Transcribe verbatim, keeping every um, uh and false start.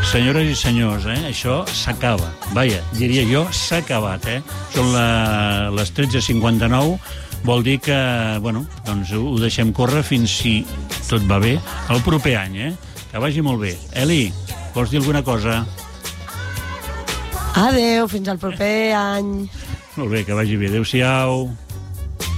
Senyores i senyors, eh, això s'acaba. Vaja, diria jo, s'ha acabat, eh? Són la, les tretze cinquanta-nou, vol dir que, bueno, doncs ho deixem córrer fins si tot va bé el proper any, eh? Que vagi molt bé. Eli, vols dir alguna cosa? Adeu, fins al proper any. Molt bé, que vagi bé. Adéu-siau.